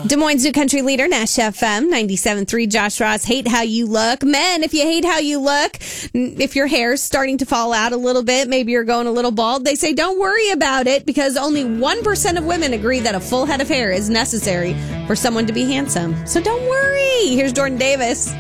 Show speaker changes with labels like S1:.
S1: Des Moines New Country Leader, Nash FM, 97.3. Josh Ross, hate how you look. Men, if you hate how you look, if your hair's starting to fall out a little bit, maybe you're going a little bald, they say don't worry about it because only 1% of women agree that a full head of hair is necessary for someone to be handsome. So don't worry. Here's Jordan Davis.